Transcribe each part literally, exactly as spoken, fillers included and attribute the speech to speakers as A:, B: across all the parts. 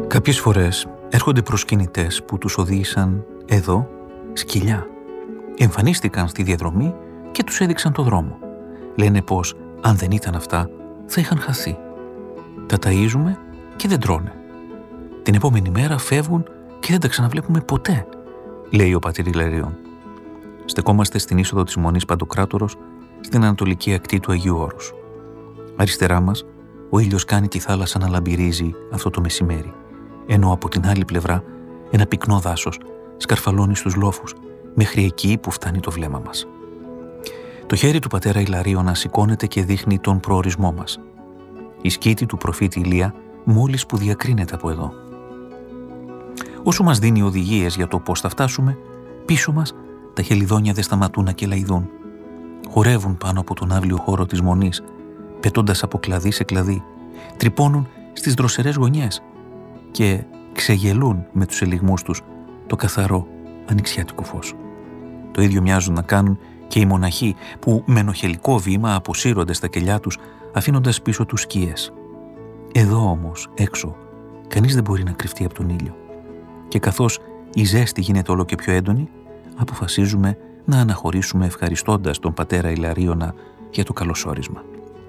A: Κάποιες φορές έρχονται προσκυνητές που τους οδήγησαν εδώ σκυλιά. Εμφανίστηκαν στη διαδρομή και τους έδειξαν το δρόμο. Λένε πως αν δεν ήταν αυτά θα είχαν χαθεί. Τα ταΐζουμε και δεν τρώνε. Την επόμενη μέρα φεύγουν και δεν τα ξαναβλέπουμε ποτέ, λέει ο πατήρ Ιλαρίων. Στεκόμαστε στην είσοδο της Μονής Παντοκράτορος στην ανατολική ακτή του Αγίου Όρους. Αριστερά μας ο ήλιος κάνει τη θάλασσα να λαμπυρίζει αυτό το μεσημέρι, ενώ από την άλλη πλευρά ένα πυκνό δάσος σκαρφαλώνει στους λόφους μέχρι εκεί που φτάνει το βλέμμα μας. Το χέρι του πατέρα Ιλαρίωνα σηκώνεται και δείχνει τον προορισμό μας. Η σκήτη του προφήτη Ηλία μόλις που διακρίνεται από εδώ. Όσο μας δίνει οδηγίες για το πώς θα φτάσουμε, πίσω μας τα χελιδόνια δεν σταματούν να κελαϊδούν. Χορεύουν πάνω από τον άβλιο χώρο της Μονής, πετώντας από κλαδί σε κλαδί, τρυπώνουν στις δροσερές γωνιές και ξεγελούν με τους ελιγμούς τους το καθαρό ανοιξιάτικο φως. Το ίδιο μοιάζουν να κάνουν και οι μοναχοί που με ενοχελικό βήμα αποσύρονται στα κελιά τους, αφήνοντας πίσω τους σκιές. Εδώ όμως, έξω, κανείς δεν μπορεί να κρυφτεί από τον ήλιο. Και καθώς η ζέστη γίνεται όλο και πιο έντονη, αποφασίζουμε να αναχωρήσουμε ευχαριστώντας τον πατέρα Ιλαρίωνα για το καλωσόρισμα.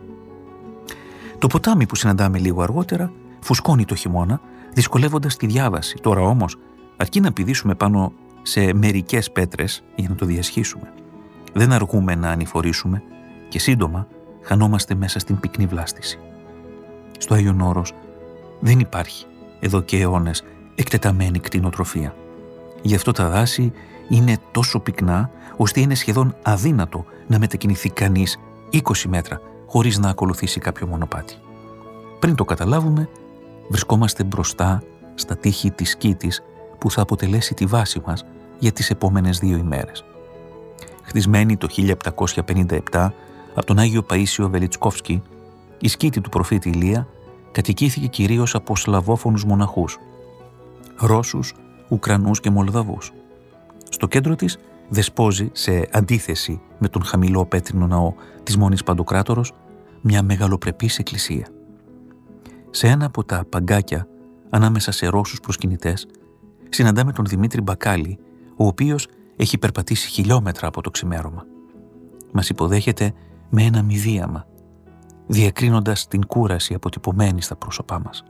A: Το ποτάμι που συναντάμε λίγο αργότερα φουσκώνει το χειμώνα, δυσκολεύοντας τη διάβαση. Τώρα όμως, αρκεί να πηδήσουμε πάνω σε μερικές πέτρες για να το διασχίσουμε. Δεν αργούμε να ανηφορήσουμε και σύντομα χανόμαστε μέσα στην πυκνή βλάστηση. Στο Άγιον Όρος δεν υπάρχει εδώ και αιώνες εκτεταμένη κτηνοτροφία. Γι' αυτό τα δάση είναι τόσο πυκνά ώστε είναι σχεδόν αδύνατο να μετακινηθεί κανείς είκοσι μέτρα χωρίς να ακολουθήσει κάποιο μονοπάτι. Πριν το καταλάβουμε, βρισκόμαστε μπροστά στα τείχη της σκήτης που θα αποτελέσει τη βάση μας για τις επόμενες δύο ημέρες. Χτισμένη το χίλια επτακόσια πενήντα επτά από τον Άγιο Παΐσιο Βελιτσκόφσκι, η σκήτη του προφήτη Ηλία κατοικήθηκε κυρίως από σλαβόφωνους μοναχούς, Ρώσους, Ουκρανούς και Μολδαβούς. Στο κέντρο της δεσπόζει, σε αντίθεση με τον χαμηλό πέτρινο ναό της Μονής Παντοκράτορος, μια μεγαλοπρεπής εκκλησία. Σε ένα από τα παγκάκια, ανάμεσα σε Ρώσους προσκυνητές, συναντάμε τον Δημήτρη Μπακάλη, ο οποίος έχει περπατήσει χιλιόμετρα από το ξημέρωμα. Μας υποδέχεται με ένα μηδίαμα, διακρίνοντας την κούραση αποτυπωμένη στα πρόσωπά μας.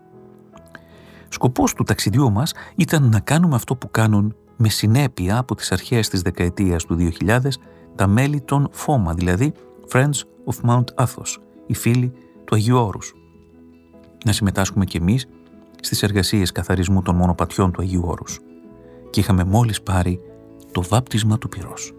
A: Σκοπός του ταξιδιού μας ήταν να κάνουμε αυτό που κάνουν με συνέπεια από τις αρχές της δεκαετίας του δύο χιλιάδες τα μέλη των ΦΟΜΑ, δηλαδή Friends of Mount Athos, οι φίλοι του Αγίου Όρους. Να συμμετάσχουμε κι εμείς στις εργασίες καθαρισμού των μονοπατιών του Αγίου Όρους. Και είχαμε μόλις πάρει το βάπτισμα του πυρός.